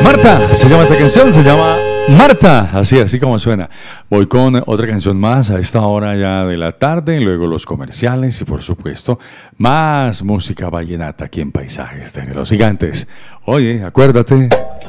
Marta, se llama esta canción, se llama Marta, así como suena. Voy con otra canción más a esta hora ya de la tarde, luego los comerciales y por supuesto más música vallenata aquí en Paisajes de los Gigantes. Oye, acuérdate.